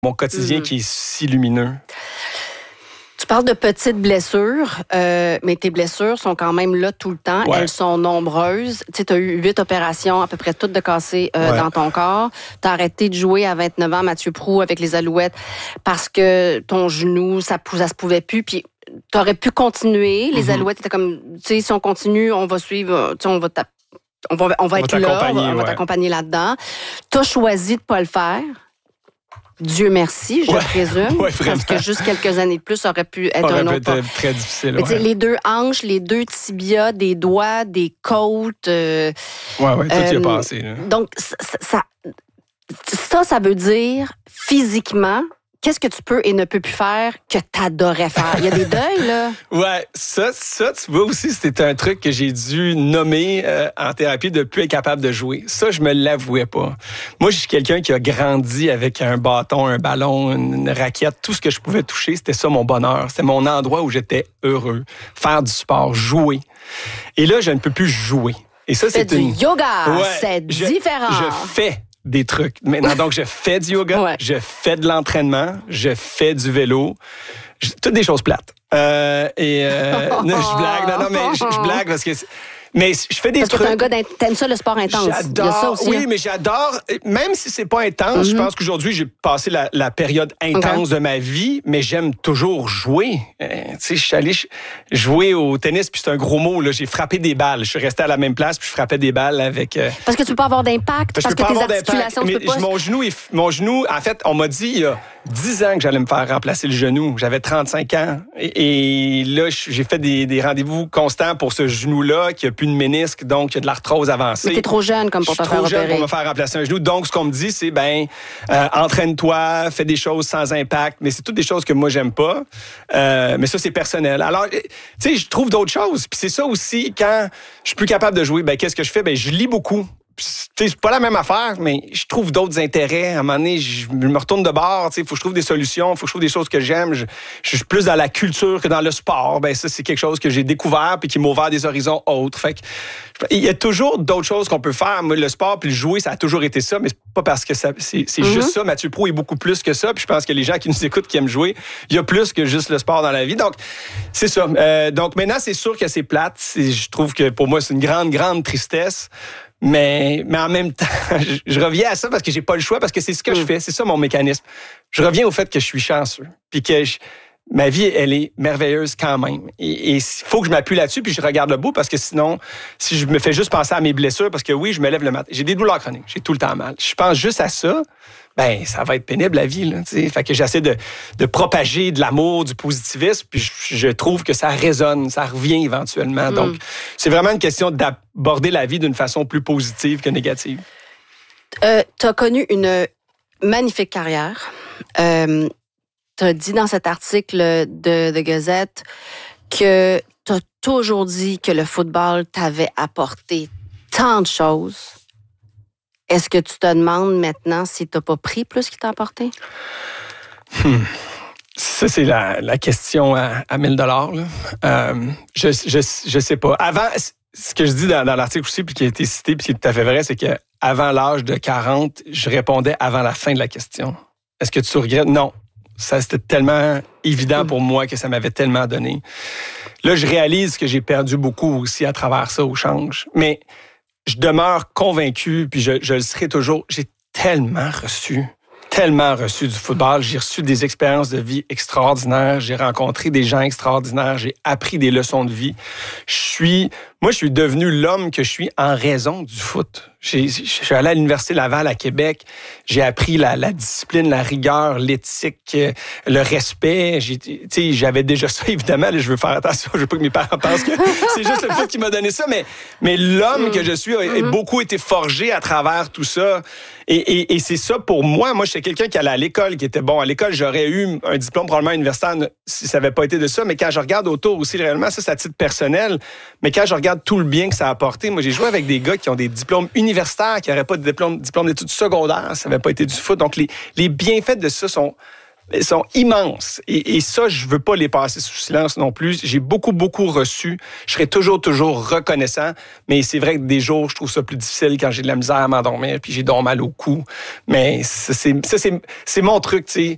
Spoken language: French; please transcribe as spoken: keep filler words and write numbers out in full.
mon quotidien Mm. qui est si lumineux. Tu parles de petites blessures, euh, mais tes blessures sont quand même là tout le temps. Ouais. Elles sont nombreuses. Tu sais, tu as eu huit opérations, à peu près toutes de cassées euh, Ouais. dans ton corps. Tu as arrêté de jouer à vingt-neuf ans, Mathieu Proulx, avec les Alouettes, parce que ton genou, ça, ça se pouvait plus. Puis tu aurais pu continuer. Les Mm-hmm. Alouettes étaient comme, tu sais, si on continue, on va suivre, tu sais, on va t'a- on va, on va On être va là, on va, t'accompagner, on va ouais. t'accompagner là-dedans. Tu as choisi de pas le faire. Dieu merci, je Ouais. présume, Ouais, parce vraiment. que juste quelques années de plus, ça aurait pu être Ça un aurait autre. pu être très difficile. Mais tu sais, Ouais, les deux hanches, les deux tibias, des doigts, des côtes. euh, ouais, ouais, tout y a euh, passé. Là. Donc, ça, ça, ça, ça veut dire physiquement, qu'est-ce que tu peux et ne peux plus faire que t'adorais faire? Il y a des deuils, là. Ouais, ça, ça, tu vois aussi, c'était un truc que j'ai dû nommer euh, en thérapie de ne plus être capable de jouer. Ça, je me l'avouais pas. Moi, je suis quelqu'un qui a grandi avec un bâton, un ballon, une, une raquette. Tout ce que je pouvais toucher, c'était ça mon bonheur. C'était mon endroit où j'étais heureux. Faire du sport, jouer. Et là, je ne peux plus jouer. Et ça, C'est c'est du une... yoga, Ouais, c'est je- différent. Je fais des trucs. Maintenant, donc, je fais du yoga, Ouais. je fais de l'entraînement, je fais du vélo. Je- toutes des choses plates. Euh, et euh, non, je blague. Non, non, mais je, je blague parce que... c'est- Mais je fais des Parce que trucs... t'es un gars, d'int- t'aimes ça le sport intense. Il y a ça J'adore. aussi. Oui, hein. mais j'adore. Même si c'est pas intense, je pense qu'aujourd'hui, j'ai passé la, la période intense de ma vie, mais j'aime toujours jouer. Euh, tu sais, je suis allé ch- jouer au tennis, puis c'est un gros mot, là. J'ai frappé des balles. Je suis resté à la même place, puis je frappais des balles avec... euh, Parce que tu peux pas avoir d'impact, je parce peux que pas tes avoir d'impact, articulations, tu mais peux pas... mon genou, est- mon genou, en fait, on m'a dit il y a dix ans que j'allais me faire remplacer le genou. J'avais trente-cinq ans. Et, et là, j'ai fait des, des rendez-vous constants pour ce genou-là, qui a plus de ménisque, donc il y a de l'arthrose avancée. Mais t'es trop jeune comme pour Je te suis faire trop jeune opérer. pour me faire remplacer un genou. Donc, ce qu'on me dit, c'est, ben, euh, entraîne-toi, fais des choses sans impact. Mais c'est toutes des choses que moi, j'aime pas. Euh, mais ça, c'est personnel. Alors, tu sais, je trouve d'autres choses. Puis c'est ça aussi, quand je suis plus capable de jouer, ben, qu'est-ce que je fais? Ben, je lis beaucoup. Tu sais, c'est pas la même affaire, mais je trouve d'autres intérêts. À un moment donné, je me retourne de bord. Il faut que je trouve des solutions, il faut que je trouve des choses que j'aime. Je, je suis plus dans la culture que dans le sport. Ben ça, c'est quelque chose que j'ai découvert puis qui m'a ouvert des horizons autres. Fait que, il y a toujours d'autres choses qu'on peut faire. Moi, le sport puis le jouer, ça a toujours été ça, mais c'est pas parce que ça, c'est, c'est Mm-hmm. juste ça. Mathieu Proulx est beaucoup plus que ça. Puis je pense que les gens qui nous écoutent, qui aiment jouer, il y a plus que juste le sport dans la vie. Donc, c'est ça. Euh, donc maintenant, c'est sûr que c'est plate. C'est, je trouve que pour moi, c'est une grande, grande tristesse. Mais, mais en même temps, je, je reviens à ça parce que j'ai pas le choix, parce que c'est ce que je fais. C'est ça mon mécanisme. Je reviens au fait que je suis chanceux. Puis que je, ma vie, elle est merveilleuse quand même. Et il faut que je m'appuie là-dessus, puis je regarde le bout, parce que sinon, si je me fais juste penser à mes blessures, parce que oui, je me lève le matin, j'ai des douleurs chroniques, j'ai tout le temps mal. Je pense juste à ça, ben ça va être pénible la vie, là. T'sais. Fait que j'essaie de, de propager de l'amour, du positivisme, puis je, je trouve que ça résonne, ça revient éventuellement. Mm. Donc, c'est vraiment une question d'aborder la vie d'une façon plus positive que négative. Euh, tu as connu une magnifique carrière. Euh, tu as dit dans cet article de The Gazette que tu as toujours dit que le football t'avait apporté tant de choses. Est-ce que tu te demandes maintenant si tu n'as pas pris plus qu'il t'a apporté? Hmm. Ça, c'est la, la question à, à mille dollars. Euh, je, je, je sais pas. Avant, ce que je dis dans, dans l'article aussi, puis qui a été cité, puis qui est tout à fait vrai, c'est qu'avant l'âge de quarante, je répondais avant la fin de la question. Est-ce que tu regrettes? Non. Ça, c'était tellement évident pour moi que ça m'avait tellement donné. Là, je réalise que j'ai perdu beaucoup aussi à travers ça au change. Mais je demeure convaincu, puis je, je le serai toujours. J'ai tellement reçu, tellement reçu du football. J'ai reçu des expériences de vie extraordinaires. J'ai rencontré des gens extraordinaires. J'ai appris des leçons de vie. Je suis, moi, je suis devenu l'homme que je suis en raison du foot. J'ai, je suis allé à l'Université Laval à Québec. J'ai appris la, la discipline, la rigueur, l'éthique, le respect. J'ai, tu sais, j'avais déjà ça, évidemment. Là, je veux faire attention. Je veux pas que mes parents pensent que c'est juste le foot qui m'a donné ça. Mais, mais l'homme mmh. que je suis a, a beaucoup été forgé à travers tout ça. Et, et, et c'est ça pour moi. Moi, j'étais quelqu'un qui allait à l'école, qui était bon. À l'école, j'aurais eu un diplôme probablement universitaire si ça n'avait pas été de ça. Mais quand je regarde autour aussi, réellement, ça, c'est à titre personnel. Mais quand je regarde tout le bien que ça a apporté, moi, j'ai joué avec des gars qui ont des diplômes universitaires, qui n'auraient pas de diplôme, diplôme d'études secondaires, ça n'avait pas été du foot. Donc, les, les bienfaits de ça sont, sont immenses. Et, et ça, je veux pas les passer sous silence non plus. J'ai beaucoup, beaucoup reçu. Je serai toujours, toujours reconnaissant. Mais c'est vrai que des jours, je trouve ça plus difficile quand j'ai de la misère à m'endormir, puis j'ai donc mal au cou. Mais ça, c'est, ça, c'est, c'est mon truc, tu sais.